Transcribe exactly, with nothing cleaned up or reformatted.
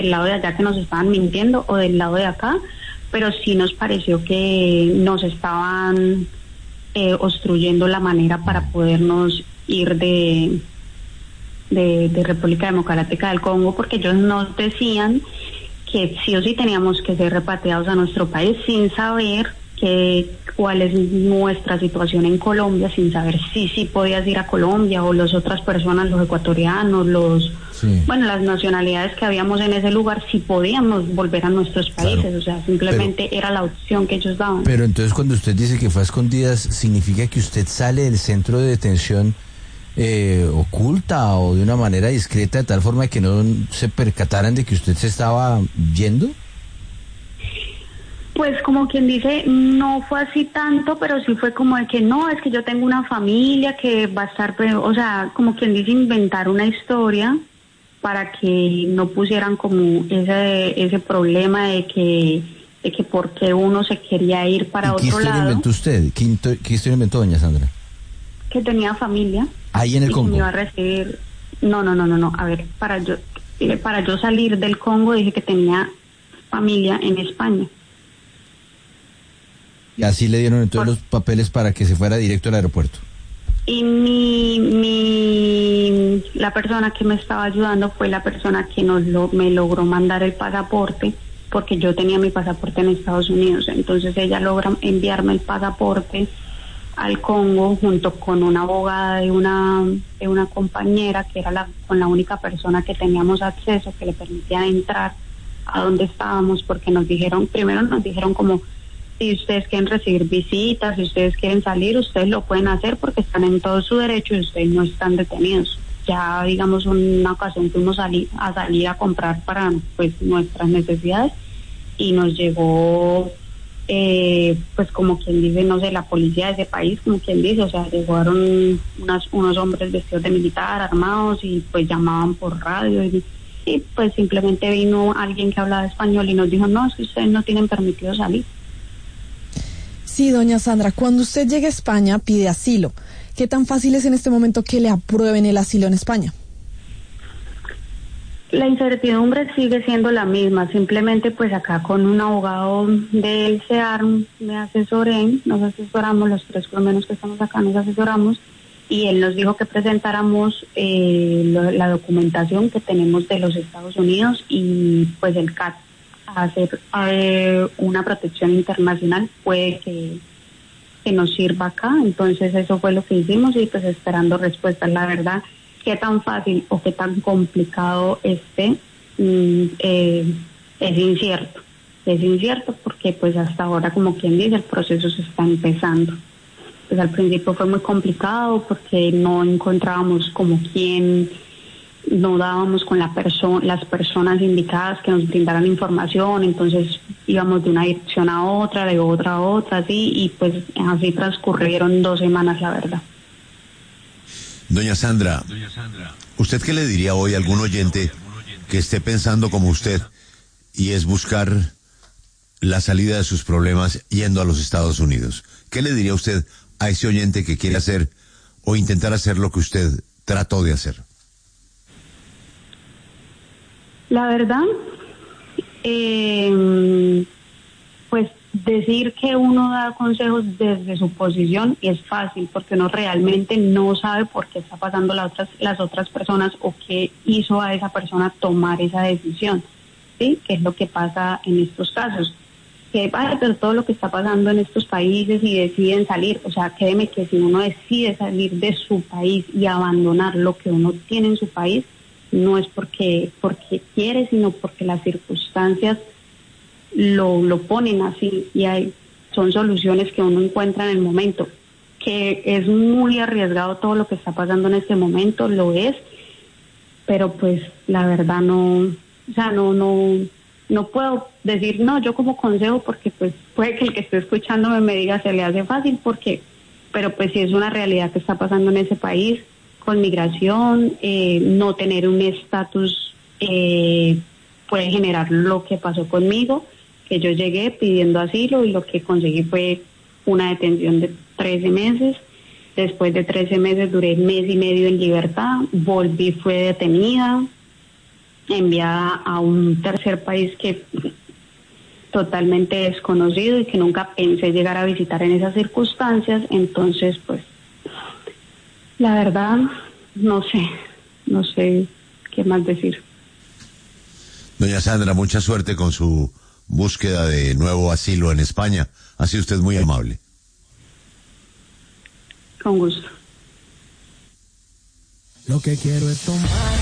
lado de allá que nos estaban mintiendo o del lado de acá, pero sí nos pareció que nos estaban eh, obstruyendo la manera para podernos ir de, de, de República Democrática del Congo, porque ellos nos decían que sí o sí teníamos que ser repatriados a nuestro país sin saber que, cuál es nuestra situación en Colombia, sin saber si sí podías ir a Colombia o las otras personas, los ecuatorianos, los sí. bueno, las nacionalidades que habíamos en ese lugar, si podíamos volver a nuestros países, claro. O sea, simplemente pero, era la opción que ellos daban. Pero entonces cuando usted dice que fue a escondidas, ¿significa que usted sale del centro de detención eh, oculta o de una manera discreta, de tal forma que no se percataran de que usted se estaba yendo? Pues como quien dice, no fue así tanto, pero sí fue como de que no, es que yo tengo una familia que va a estar, o sea, como quien dice, inventar una historia para que no pusieran como ese ese problema de que de que por qué uno se quería ir para otro lado. ¿Qué historia inventó usted? ¿Qué, qué historia inventó doña Sandra? Que tenía familia. Ahí en el y Congo. Que me iba a recibir. No, no, no, no, no. A ver, para yo para yo salir del Congo dije que tenía familia en España. Y así le dieron entonces Por... los papeles para que se fuera directo al aeropuerto. Y mi, mi, la persona que me estaba ayudando fue la persona que nos lo, me logró mandar el pasaporte, porque yo tenía mi pasaporte en Estados Unidos. Entonces ella logra enviarme el pasaporte al Congo junto con una abogada de una, de una compañera que era la, con la única persona que teníamos acceso, que le permitía entrar a donde estábamos, porque nos dijeron, primero nos dijeron como, si ustedes quieren recibir visitas, si ustedes quieren salir, ustedes lo pueden hacer porque están en todo su derecho y ustedes no están detenidos. Ya, digamos, una ocasión fuimos a, salir, a salir a comprar para pues nuestras necesidades y nos llegó, eh, pues como quien dice, no sé, la policía de ese país, como quien dice, o sea, llegaron unas, unos hombres vestidos de militar, armados y pues llamaban por radio y, y pues simplemente vino alguien que hablaba español y nos dijo, no, es que ustedes no tienen permitido salir. Sí, doña Sandra, cuando usted llegue a España pide asilo. ¿Qué tan fácil es en este momento que le aprueben el asilo en España? La incertidumbre sigue siendo la misma, simplemente pues acá con un abogado del CEAR me asesoré, nos asesoramos, los tres por lo menos que estamos acá nos asesoramos, y él nos dijo que presentáramos eh, lo, la documentación que tenemos de los Estados Unidos y pues el C A T. Hacer eh, una protección internacional puede que, que nos sirva acá, entonces eso fue lo que hicimos y pues esperando respuestas. La verdad, qué tan fácil o qué tan complicado esté mm, eh, es incierto, es incierto porque pues hasta ahora, como quien dice, el proceso se está empezando. Pues al principio fue muy complicado porque no encontrábamos como quién, no dábamos con la persona, las personas indicadas que nos brindaran información, entonces íbamos de una dirección a otra, de otra a otra, así, y pues así transcurrieron dos semanas, la verdad. Doña Sandra, ¿usted qué le diría hoy a algún oyente que esté pensando como usted y es buscar la salida de sus problemas yendo a los Estados Unidos? ¿Qué le diría usted a ese oyente que quiere hacer o intentar hacer lo que usted trató de hacer? La verdad, eh, pues decir que uno da consejos desde su posición es fácil porque uno realmente no sabe por qué está pasando las otras, las otras personas o qué hizo a esa persona tomar esa decisión, ¿sí? Que es lo que pasa en estos casos. Que vaya, pero todo lo que está pasando en estos países y deciden salir, o sea, créeme que si uno decide salir de su país y abandonar lo que uno tiene en su país, no es porque porque quiere, sino porque las circunstancias lo lo ponen así y hay son soluciones que uno encuentra en el momento, que es muy arriesgado todo lo que está pasando en este momento, lo es, pero pues la verdad no, o sea, no no no puedo decir no, yo como consejo, porque pues puede que el que esté escuchándome me diga se le hace fácil, porque pero pues sí es una realidad que está pasando en ese país con migración, eh, no tener un estatus eh, puede generar lo que pasó conmigo, que yo llegué pidiendo asilo y lo que conseguí fue una detención de trece meses. Después de trece meses duré mes y medio en libertad, volví, fue detenida, enviada a un tercer país que totalmente desconocido y que nunca pensé llegar a visitar en esas circunstancias. Entonces, pues, la verdad, no sé, no sé qué más decir. Doña Sandra, mucha suerte con su búsqueda de nuevo asilo en España. Ha sido usted muy amable. Con gusto. Lo que quiero es tomar